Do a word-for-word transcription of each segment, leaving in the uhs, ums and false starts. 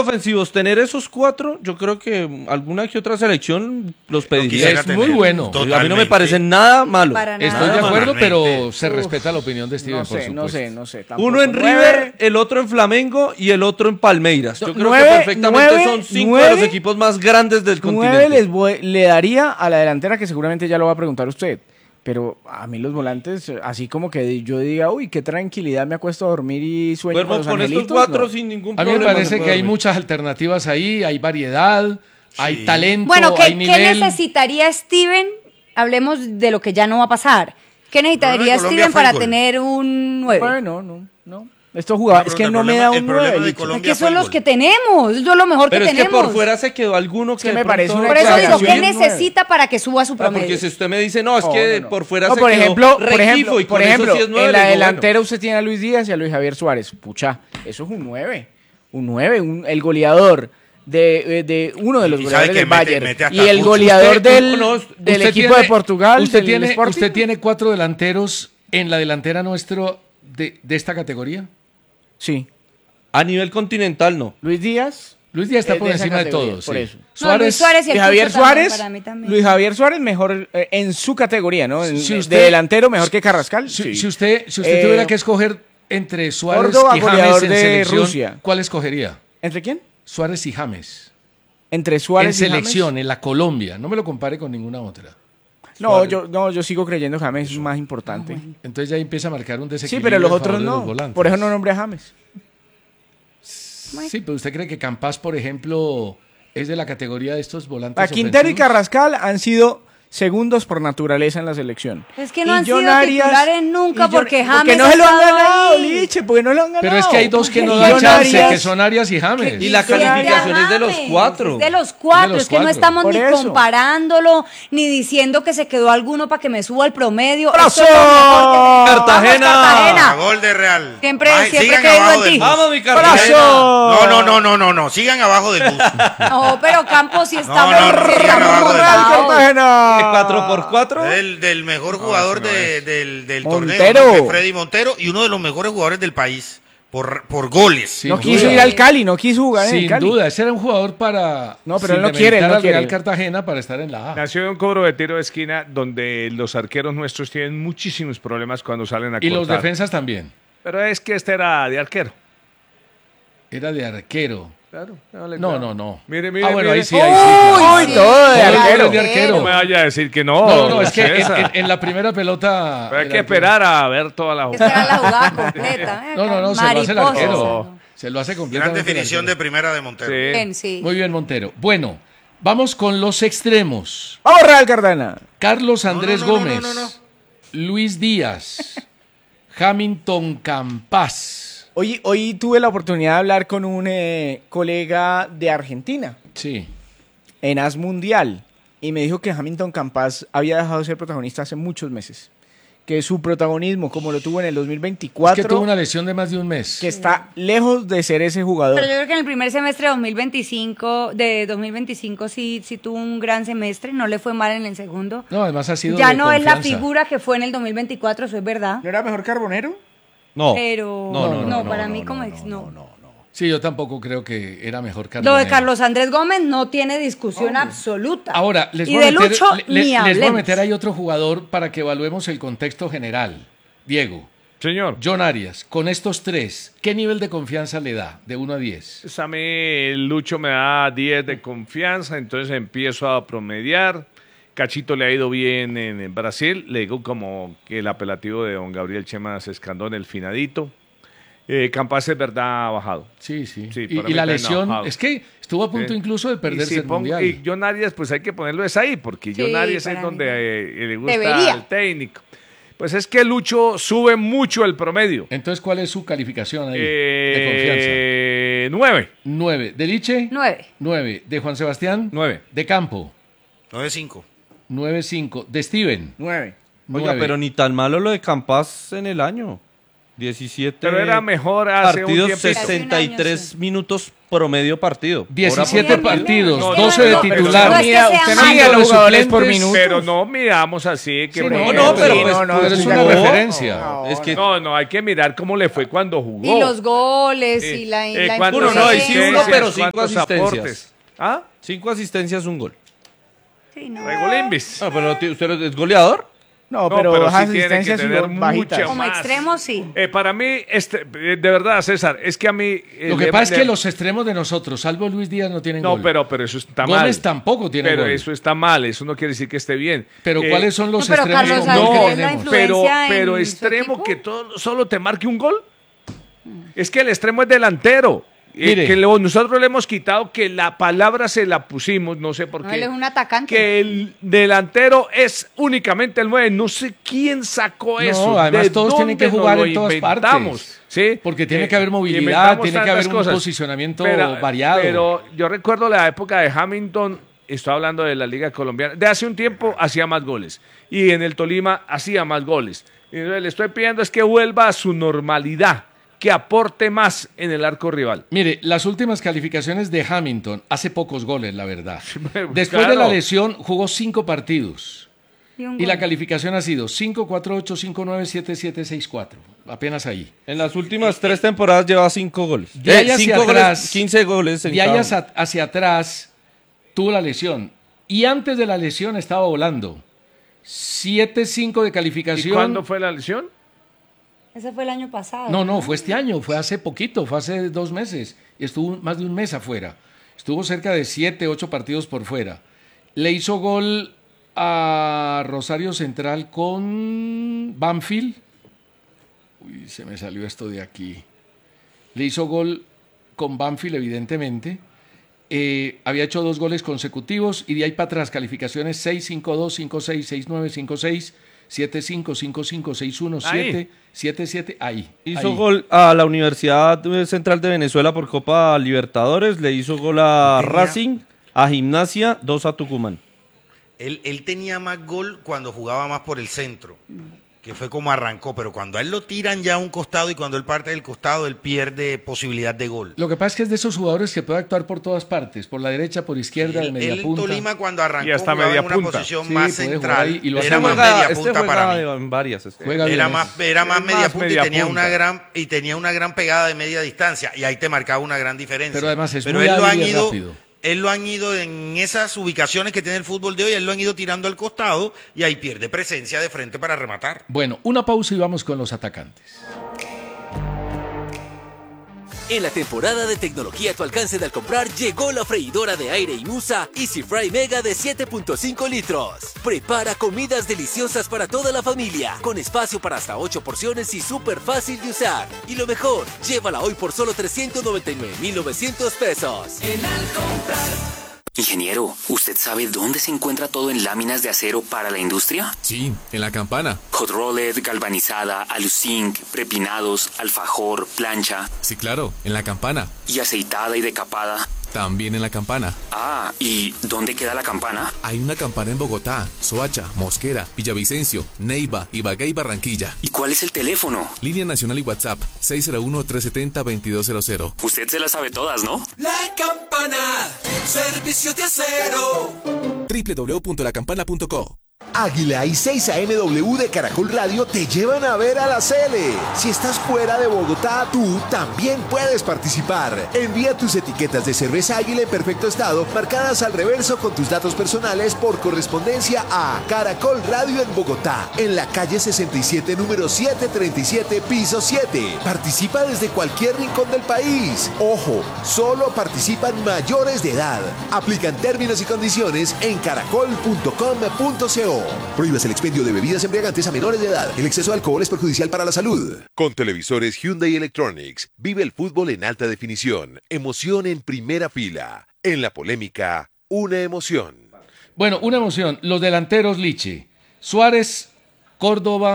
ofensivos, tener esos cuatro, yo creo que alguna que otra selección los pediría. Es tener, muy bueno. totalmente. A mí no me parece nada malo. Para nada. Estoy de acuerdo, Totalmente. pero se respeta la opinión de Steven, No por sé, supuesto. no sé, no sé. tampoco. Uno en Nueve, River, el otro en Flamengo y el otro en Palmeiras. Yo creo Nueve, que perfectamente nueve, son cinco de los nueve, equipos más grandes del Nueve continente. les voy- le daría a la delantera, que seguramente ya lo va a preguntar usted. Pero a mí los volantes, así como que yo diga, uy, qué tranquilidad, me acuesto a dormir y sueño Duermo con los con estos angelitos. cuatro no. sin ningún A mí problema. me parece se puede que hay dormir. muchas alternativas ahí, hay variedad, hay talento, Bueno, ¿qué, hay ¿qué nivel. necesitaría Steven? Hablemos de lo que ya no va a pasar. ¿Qué necesitaría Problema de Colombia Steven para fue el gol. tener un nueve? Bueno, no, no. Estos jugadores, No, es que pero no el me problema- da un el problema nueve. de Licho. Colombia Es que fue son el los gol. que tenemos, eso es lo mejor Pero que es que tenemos. por fuera se quedó alguno que, que de me parece pronto- una Por eso digo, ¿qué exageración, un nueve. necesita para que suba su Ah, promedio? porque si usted me dice, no, es No, que no, no. por fuera No, se por quedó ejemplo, por re ejemplo, quifo y con por eso ejemplo sí es nueve, en le la digo, bueno. delantera usted tiene a Luis Díaz y a Luis Javier Suárez. Pucha, eso es un nueve. Un nueve, un- el goleador de, eh, de uno de los Y sabe goleadores que del mete- Bayern mete hasta y el Pucho. goleador Usted- del, no, del usted equipo tiene- de Portugal. Usted del tiene, Sporting. usted tiene cuatro delanteros en la delantera nuestro de, de esta categoría. Sí. A nivel continental, no. Luis Díaz. Luis Díaz está Es por de esa encima de categoría, todos. por sí. eso. No, Luis Suárez y el Luis Javier Pucho también, Suárez, para mí también. Luis Javier Suárez mejor eh, en su categoría, ¿no? En- Si de usted- delantero mejor que Carrascal. Si, Sí. si usted, si usted Eh, tuviera que escoger entre Suárez Córdoba, y James goleador en de selección, Rusia. ¿cuál escogería? ¿Entre quién? Suárez y James. Entre Suárez En y James. selección, en la Colombia. No me lo compare con ninguna otra. No, yo, no, yo sigo creyendo que James es más importante. Entonces ya empieza a marcar un Sí, desequilibrio. pero los en otros favor de los no. volantes. Por eso no nombré a James. Sí, pero ¿usted cree que Campas, por ejemplo, es de la categoría de estos volantes A Quintero y ofensivos? Carrascal han sido segundos por naturaleza en la selección. Es que no Y han sido John Arias- titulares nunca y John- porque James Porque no ha se lo han estado ganado, ahí. Liche, porque no lo han ganado. Pero es que hay dos que no Y dan John chance, Arias- que son Arias y James. Y la Sí, calificación de es de los James, cuatro. es de los cuatro, De los es que no cuatro. estamos Por ni eso. comparándolo, ni diciendo que se quedó alguno para que me suba el promedio. ¡Brazo! Esto es lo mejor que tenemos. Cartagena. ¡Vamos, A Cartagena! gol de Real. Siempre- Ay, siempre sigan creo abajo en del ti. bus. Vamos, mi ¡Brazo! Cartagena. No, no, no, no, no, no. Sigan abajo del bus. No, pero Campos sí estamos, no, no, sí sigan estamos abajo del Real montados. Cartagena! cuatro por cuatro. Del, del mejor jugador ese no de- es. del, del Montero. torneo, ¿no? Que es Freddy Montero, y uno de los mejores jugadores del país por, por goles. Sin No duda. quiso ir al Cali, no quiso jugar en el Sin Cali. duda, ese era un jugador para No, pero él no quiere, él no al Real quiere. Cartagena para estar en la A. Nació de un cobro de tiro de esquina donde los arqueros nuestros tienen muchísimos problemas cuando salen a Y los cortar. defensas también. Pero es que este era de arquero. Era de arquero. Claro. No, no, no. Mire, mire, ah, bueno, mire. ahí sí, ahí sí. claro. Uy, sí. todo de Todo el arquero. gol de arquero. No me vaya a decir que no. No, no, no, es que en, César. en- en la primera pelota. Pero hay el que arquero- esperar a ver toda la Esta era jugada. la jugada completa. ¿eh? No, no, no, se lo hace el Mariposa. arquero. Se lo hace Gran completamente. el definición de arquero. primera de Montero. Sí. Bien, sí. Muy bien, Montero. Bueno, vamos con los extremos. Vamos, Real Cartagena. Carlos Andrés no, no, no, Gómez, no, no, no. Luis Díaz, Hamilton Campas. Hoy, hoy tuve la oportunidad de hablar con un eh, colega de Argentina Sí. en As Mundial y me dijo que Hamilton Campas había dejado de ser protagonista hace muchos meses. Que su protagonismo, como lo tuvo en el dos mil Es veinticuatro, que tuvo una lesión de más de un mes. que está lejos de ser ese jugador. Pero yo creo que en el primer semestre de dos mil veinticinco, de dos mil veinticinco sí, sí tuvo un gran semestre, no le fue mal en el segundo. No, además ha sido Ya de no es la confianza. figura que fue en el dos mil veinticuatro, eso es verdad. ¿No era mejor Carbonero? No. Pero No, no, no, para no, mí no, como no, ex, no, no. no, no. Sí, yo tampoco creo que era mejor Lo Carbonero. de Carlos Andrés Gómez no tiene discusión absoluta. Ahora, les y voy, a de meter, Lucho, le- ni les voy a hablemos. meter ahí otro jugador para que evaluemos el contexto general. Diego, Señor. John Arias, con estos tres, ¿qué nivel de confianza le da de uno a diez? Pues a mí el Lucho me da diez de confianza, entonces empiezo a promediar. Cachito le ha ido bien en, en Brasil, le digo como que el apelativo de don Gabriel Chemas Escandón, el finadito. Eh, Campas es verdad ha bajado. Sí, sí. Sí, y para y mí la también lesión, enojado. es que estuvo a punto Sí. incluso de Y, perderse si el pongo- Mundial. y John Arias, pues hay que ponerlo es ahí, porque Sí, John Arias para es mí donde también. eh, le gusta Debería. al técnico. Pues es que Lucho sube mucho el promedio. Entonces, ¿cuál es su calificación ahí de confianza? Eh, nueve. Nueve. ¿De Liche? Nueve. Nueve. ¿De Juan Sebastián? Nueve. ¿De Campo? nueve cinco. Nueve cinco. ¿De Steven? Nueve. Oiga, Nueve. pero ni tan malo lo de Campas en el año. diecisiete Pero era mejor hace un partidos, tiempo. sesenta y tres minutos promedio partido. diecisiete Bien, bien, bien. partidos, Es que doce no, de no, pero titular. no es que Mira, sea usted malo. mide a los Cinco de jugadores por suplentes, minuto. Pero no miramos así. Que Sí, por no, ejemplo, no, pero Sí, pues, no, no, pero es estoy una de acuerdo. referencia. No, Es que No, no, hay que mirar cómo le fue cuando jugó. Y los goles Sí. y la, y Eh, la ¿cuántos Uno no, y sí, uno, asistencias, pero cinco cuántos asistencias. aportes? ¿Ah? cinco asistencias, un gol. Sí, no. Regulimbis. Ah, pero tío, ¿usted es goleador? No, No, pero, pero las sí tiene que asistencias tener son bajitas. mucha- Como más. extremo, sí. Eh, para mí, este, eh, de verdad, César, es que a mí... eh, Lo que le- pasa es le- que los extremos de nosotros, salvo Luis Díaz, no tienen No, gol. pero, pero eso está mal. Gómez tampoco tiene Pero gol. eso está mal, eso no quiere decir que esté bien. Pero Eh, ¿cuáles son los no, pero extremos Carlos con gol que Alcaraz, la tenemos? pero, influencia pero en su extremo equipo? que todo, solo te marque un gol. Es que el extremo es delantero. Eh, Mire. que lo- nosotros le hemos quitado que la palabra se la pusimos, no sé por No, qué. él es un atacante. Que el delantero es únicamente el nueve. No sé quién sacó No, eso. además ¿De todos tienen que dónde jugar nos en lo todas inventamos? partes. ¿Sí? Porque tiene Eh, que haber movilidad, inventamos tiene que haber tantas un posicionamiento Pero- variado. Pero yo recuerdo la época de Hamilton, estoy hablando de la Liga Colombiana, de hace un tiempo hacía más goles. Y en el Tolima hacía más goles. Y le estoy pidiendo es que vuelva a su normalidad, que aporte más en el arco rival. Mire, las últimas calificaciones de Hamilton, hace pocos goles, la verdad. Después Claro. de la lesión, jugó cinco partidos. Y un Y la gol. calificación ha sido cinco cuatro ocho, cinco nueve, siete siete, seis cuatro. Apenas ahí. En las últimas tres temporadas lleva cinco goles. De ahí Eh, hacia cinco atrás, goles, quince goles en De ahí cada hacia, hacia atrás tuvo la lesión. Y antes de la lesión estaba volando. siete cinco de ¿Y calificación. cuándo fue la lesión? Ese fue el año pasado. No, no, fue este año, fue hace poquito, fue hace dos meses. Y estuvo más de un mes afuera. Estuvo cerca de siete, ocho partidos por fuera. Le hizo gol a Rosario Central con Banfield. Uy, se me salió esto de aquí. Le hizo gol con Banfield, evidentemente. Eh, había hecho dos goles consecutivos y de ahí para atrás calificaciones seis cinco dos, cinco seis, seis nueve, cinco seis, siete cinco, cinco cinco, seis uno, siete, siete siete, ahí. Hizo ahí. gol a la Universidad Central de Venezuela por Copa Libertadores, le hizo gol a Tenía- Racing, a Gimnasia, dos a Tucumán. Él, él tenía más gol cuando jugaba más por el centro, que fue como arrancó, pero cuando a él lo tiran ya a un costado y cuando él parte del costado, él pierde posibilidad de gol. Lo que pasa es que es de esos jugadores que puede actuar por todas partes, por la derecha, por izquierda, de Él, media él en punta. Tolima cuando arrancó Y hasta jugaba media en una punta. posición Sí, más puede jugar central, ahí y lo hace era muy más bien. media este punta juega para mí. en varias. este. Juega bien. Era más, era más Es media más punta media y tenía punta. una gran y tenía una gran pegada de media distancia y ahí te marcaba una gran diferencia. Pero además es Pero muy él lo hábil han y ido, rápido. él lo han ido en esas ubicaciones que tiene el fútbol de hoy, él lo han ido tirando al costado y ahí pierde presencia de frente para rematar. Bueno, una pausa y vamos con los atacantes. En la temporada de tecnología a tu alcance de al comprar, llegó la freidora de aire Inusa Easy Fry Mega de siete punto cinco litros. Prepara comidas deliciosas para toda la familia, con espacio para hasta ocho porciones y súper fácil de usar. Y lo mejor, llévala hoy por solo trescientos noventa y nueve mil novecientos pesos. Ingeniero, ¿usted sabe dónde se encuentra todo en láminas de acero para la industria? Sí, en la campana. Hot rolled, galvanizada, aluzinc, prepinados, alfajor, plancha Sí, claro, en la campana. y aceitada y decapada. También en la campana. Ah, ¿y dónde queda la campana? Hay una campana en Bogotá, Soacha, Mosquera, Villavicencio, Neiva, Ibagué y Barranquilla. ¿Y cuál es el teléfono? Línea nacional y WhatsApp seis cero uno, tres siete cero, dos dos cero cero. Usted se las sabe todas, ¿no? La campana, servicio de acero. doble u doble u doble u punto la campana punto co. Águila y seis A M W de Caracol Radio te llevan a ver a la Cele. Si estás fuera de Bogotá, tú también puedes participar. Envía tus etiquetas de cerveza Águila en perfecto estado, marcadas al reverso con tus datos personales por correspondencia a Caracol Radio en Bogotá, en la calle sesenta y siete, número setecientos treinta y siete, piso siete. Participa desde cualquier rincón del país. Ojo, solo participan mayores de edad. Aplican términos y condiciones en caracol punto com punto co. Prohíbas el expendio de bebidas embriagantes a menores de edad. El exceso de alcohol es perjudicial para la salud. Con televisores Hyundai Electronics, vive el fútbol en alta definición. Emoción en primera fila. En la polémica, una emoción. Bueno, una emoción. Los delanteros, Liche. Suárez, Córdoba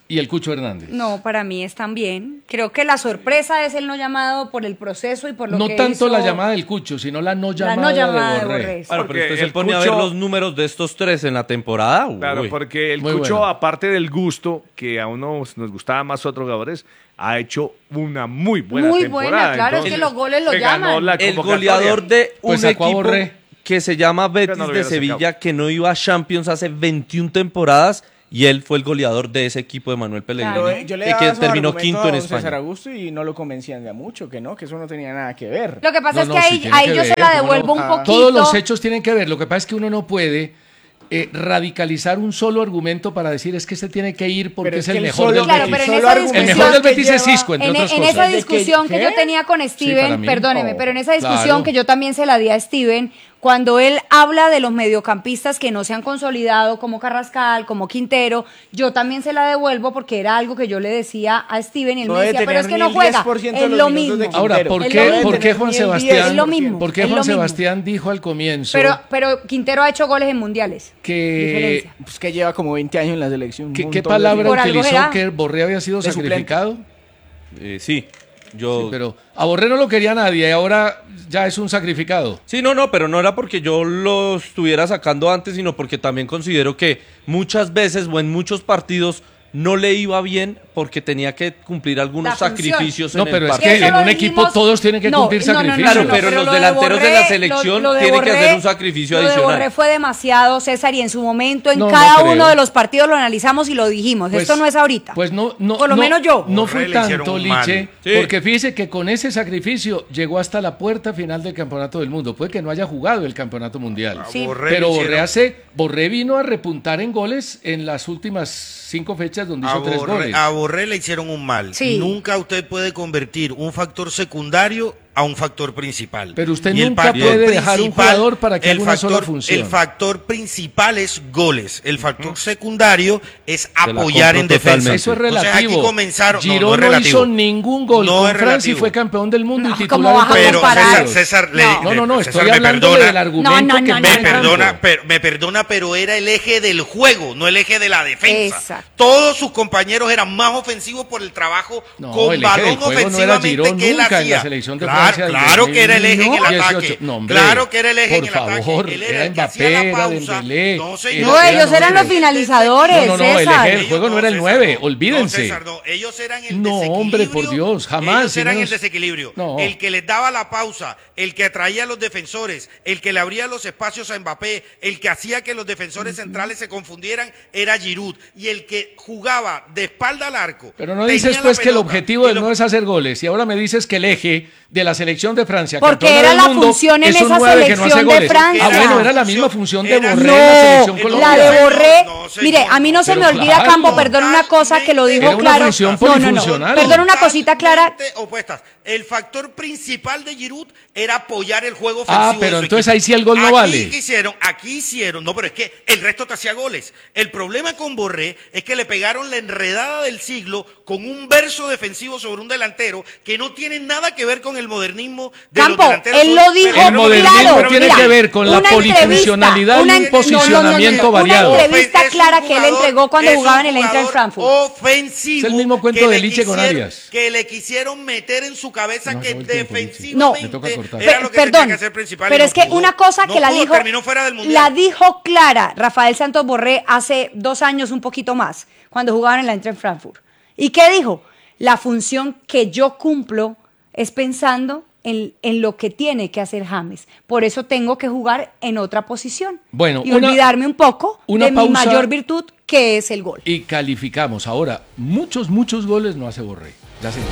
y el Cucho Hernández. No, para mí están bien. Creo que la sorpresa es el no llamado por el proceso y por lo no que tanto hizo... la llamada del Cucho, sino la no llamada, la no llamada de de Borré. Borré. Claro, pero Porque usted se el pone a Cucho- ver los números de estos tres en la temporada. Uy. Claro, porque el Muy Cucho, bueno. aparte del gusto, que a uno nos gustaba más otros jugadores, ha hecho una muy buena Muy temporada. buena, claro, es que Entonces, los goles lo que ganó llaman. la El convocatoria. goleador de un Pues sacó a equipo Borré. que se llama Betis no lo de hubiera Sevilla, sacado. que no iba a Champions hace veintiuna temporadas, y él fue el goleador de ese equipo de Manuel Pellegrini, Pero, eh, yo le y daba que esos terminó argumentos quinto a en don César España. Augusto y no lo convencían de a mucho, que no, que eso no tenía nada que ver. Lo que pasa No, es no, que sí ahí, tiene ahí que yo ver, se la ¿cómo devuelvo no? un poquito. Todos los hechos tienen que ver. Lo que pasa es que uno no puede eh, radicalizar un solo argumento para decir es que este tiene que ir porque Pero es, es que el el mejor solo- del Claro, Betis. pero en Solo esa argumento El discusión... mejor del que Betis es lleva- Isco, entre En, otras en cosas. esa ¿De qué- discusión que qué? yo tenía con para Steven, mí. perdóneme, No. pero en esa discusión Claro. que yo también se la di a Steven, cuando él habla de los mediocampistas que no se han consolidado como Carrascal, como Quintero, yo también se la devuelvo porque era algo que yo le decía a Steven y él No me debe decía, pero es tener que ni no el juega, diez por ciento de es los lo minutos de mismo. Ahora, Quintero. ¿por Es qué, lo ¿por mismo. qué Juan Ni el diez por ciento. Sebastián, Es lo mismo, ¿por qué es Juan lo mismo. Sebastián dijo al comienzo Pero, pero Quintero ha hecho goles en mundiales. que, Diferencia. Pues que lleva como veinte años en la selección. un que- montón qué de palabra tiempo. Por algo utilizó será. que Borré había sido De suplente. sacrificado? Eh, sí, yo... Sí, pero a Borré no lo quería nadie y ahora ya es un sacrificado. Sí, no, no, pero no era porque yo lo estuviera sacando antes, sino porque también considero que muchas veces o en muchos partidos no le iba bien porque tenía que cumplir algunos La función. sacrificios No, en pero el es partido. que Eso en lo un dijimos- equipo todos tienen que No, cumplir no, no, no, sacrificios. Claro, no, pero pero los lo de delanteros de Borré- la selección lo- lo de tienen que Borré- hacer un sacrificio Lo de adicional. Borré fue demasiado, César, y en su momento en No, no cada creo. uno de los partidos lo analizamos y lo dijimos. Pues- Esto no es ahorita. Pues no, no, Por lo no- menos yo. No Borré fue le hicieron tanto, un mal. Liche, Sí. porque fíjese que con ese sacrificio llegó hasta la puerta final del Campeonato del Mundo. Puede que no haya jugado el Campeonato Mundial. A Sí. Borré Pero le Borré, hicieron- hace, Borré vino a repuntar en goles en las últimas cinco fechas donde hizo A tres Borré, goles. a Borré le hicieron un mal. Sí. Nunca usted puede convertir un factor secundario a un factor principal. Pero usted Y el nunca factor puede dejar un principal- jugador para que el haga una sola factor- función. El factor principal es goles. El factor secundario es la apoyar compro en defensa. totalmente. Eso es Entonces, relativo. aquí comenzaron. Girón no, no, no es relativo. hizo ningún gol. No Con es Francia y relativo. fue campeón del mundo No, y titular ¿cómo en vas a todos Pero los comparar? César, partidos. César, le- No. No, no, no, César, estoy me hablando perdona, del argumento No, no, que no, Me no, pone Campo. perdona, pero, me perdona, pero era el eje del juego, no el eje de la defensa. Exacto. Todos sus compañeros eran más ofensivos por el trabajo No, con el eje del balón juego no era ofensivamente Girón que él nunca en hacía. la selección de claro, Francia del claro que era el eje en el dos mil ataque. dieciocho. No, hombre, claro que era el eje en por el ataque. favor, Él era el que hacía Mbappé, la era pausa. Dembélé, No, era- señor. No, ellos eran eran los otros. finalizadores, No, no, no, el César. eje del juego no era el César, nueve, no, olvídense. No, César, no, ellos eran el No, desequilibrio. hombre, por Dios, jamás, Ellos si eran menos- el desequilibrio. No. El que les daba la pausa, el que atraía a los defensores, el que le abría los espacios a Mbappé, el que hacía que los defensores centrales se confundieran era Giroud. Y el que jugaba de espalda al arco. Pero no tenía dices la pues que el pelota objetivo y del lo- no es hacer goles y ahora me dices que el eje de la selección de Francia, Porque campeona era del la mundo, función en es un esa nueve que no hace selección de goles. Francia. Ah, bueno, era la misma función de Era- Borré en la selección No, colombiana. la de Borré. No, señor, Mire, a mí no se pero me olvida, claro. Campo, perdón una cosa que lo dijo Era una claro. función No, no, no. polifuncional. Perdón una cosita clara. Totalmente opuestas. El factor principal de Giroud era apoyar el juego Ah, ofensivo. pero de su entonces equipo. ahí sí el gol no Aquí vale. ¿qué hicieron? Aquí hicieron. No, pero es que el resto te hacía goles. El problema con Borré es que le pegaron la enredada del siglo con un verso defensivo sobre un delantero que no tiene nada que ver con el modernismo de Campo, los delanteros. él lo dijo El modernismo claro. tiene mira, que ver con la una polifuncionalidad entrevista, y un una- no, no, no, no, posicionamiento no, variado. Una entrevista Es un clara que él jugador- entregó cuando es un jugaba en el Eintracht jugador Frankfurt. Ofensivo. Es el mismo cuento que de le Liche con quisieron- Arias. Que le quisieron meter en su cabeza No, que acabó el tiempo, Liche. defensivamente Me toca cortar. era Pe- lo que perdón, tenía que hacer principal. y pero no es que pudo. una cosa No que la pudo, dijo, terminó fuera del mundial. la dijo clara Rafael Santos Borré hace dos años, un poquito más, cuando jugaban en la Eintracht Frankfurt. ¿Y qué dijo? La función que yo cumplo es pensando en, en lo que tiene que hacer James. Por eso tengo que jugar en otra posición. Bueno, y una- olvidarme un poco una de mi pausa- mayor virtud, que es el gol. Y calificamos. Ahora, muchos, muchos goles no hace Borré. Ya se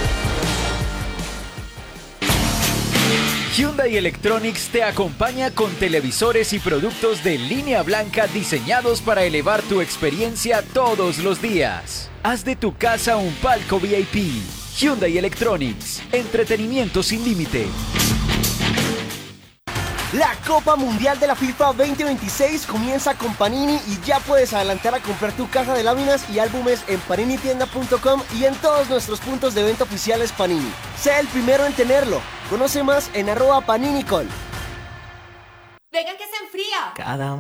Hyundai Electronics te acompaña con televisores y productos de línea blanca diseñados para elevar tu experiencia todos los días. Haz de tu casa un palco V I P. Hyundai Electronics, entretenimiento sin límite. La Copa Mundial de la FIFA veinte veintiséis comienza con Panini y ya puedes adelantar a comprar tu caja de láminas y álbumes en panini tienda punto com y en todos nuestros puntos de venta oficiales Panini. Sé el primero en tenerlo. Conoce más en arroba paninicol. Venga que se enfría. Cada